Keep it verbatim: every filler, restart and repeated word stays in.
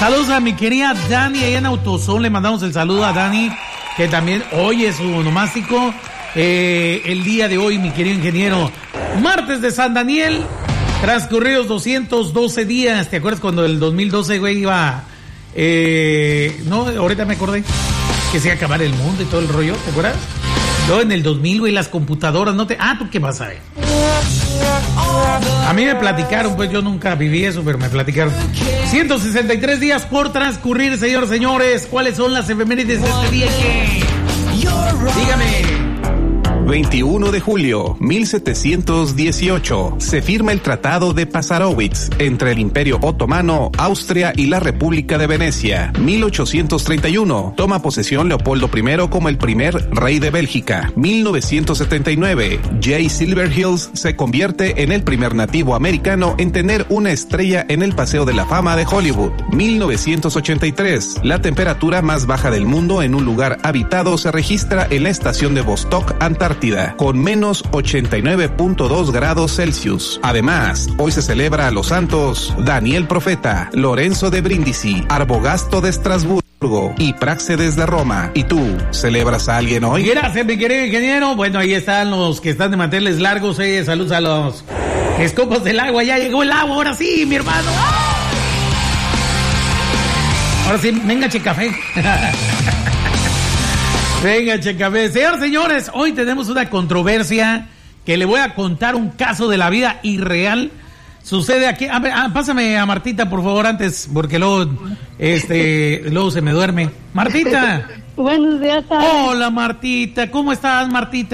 Saludos a mi querida Dani, allá en Autosón, le mandamos el saludo a Dani, que también hoy es su onomástico. Eh, el día de hoy, mi querido ingeniero, martes de San Daniel, transcurridos doscientos doce días. ¿Te acuerdas cuando el dos mil doce, güey, iba... Eh, no, ahorita me acordé que se iba a acabar el mundo y todo el rollo, ¿te acuerdas? Yo en el dos mil, güey, las computadoras, no te... Ah, ¿tú qué vas a ver? A mí me platicaron, pues yo nunca viví eso, pero me platicaron. ciento sesenta y tres días por transcurrir, señores, señores. ¿Cuáles son las efemérides de este día? ¿Qué? Dígame. veintiuno de julio, mil setecientos dieciocho, se firma el Tratado de Passarowitz entre el Imperio Otomano, Austria y la República de Venecia. mil ochocientos treinta y uno, toma posesión Leopoldo primero como el primer rey de Bélgica. mil novecientos setenta y nueve, Jay Silverheels se convierte en el primer nativo americano en tener una estrella en el Paseo de la Fama de Hollywood. mil novecientos ochenta y tres, la temperatura más baja del mundo en un lugar habitado se registra en la estación de Vostok, Antártida, con menos ochenta y nueve punto dos grados Celsius. Además, hoy se celebra a los santos Daniel Profeta, Lorenzo de Brindisi, Arbogasto de Estrasburgo y Práxedes de Roma. ¿Y tú, celebras a alguien hoy? Gracias, mi querido ingeniero. Bueno, ahí están los que están de manteles largos. Eh. Saludos a los escopos del agua. Ya llegó el agua, ahora sí, mi hermano. Ahora sí, venga, che café. Venga, checame. Señores, señores, hoy tenemos una controversia que le voy a contar un caso de la vida irreal. Sucede aquí. A ver, ah, pásame a Martita, por favor, antes, porque luego, este, luego se me duerme. Martita. Buenos días. Hola, Martita. ¿Cómo estás, Martita?